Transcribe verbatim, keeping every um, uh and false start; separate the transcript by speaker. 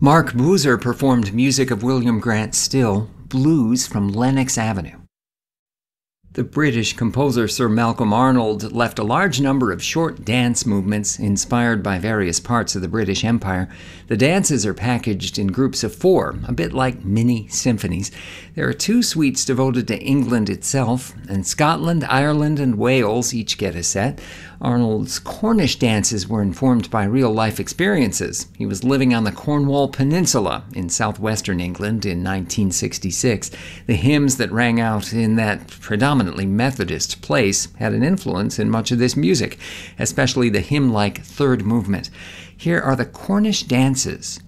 Speaker 1: Mark Boozer performed music of William Grant Still, Blues from Lenox Avenue. The British composer Sir Malcolm Arnold left a large number of short dance movements inspired by various parts of the British Empire. The dances are packaged in groups of four, a bit like mini symphonies. There are two suites devoted to England itself, and Scotland, Ireland, and Wales each get a set. Arnold's Cornish dances were informed by real-life experiences. He was living on the Cornwall Peninsula in southwestern England in nineteen sixty-six. The hymns that rang out in that predominantly Methodist place had an influence in much of this music, especially the hymn-like third movement. Here are the Cornish dances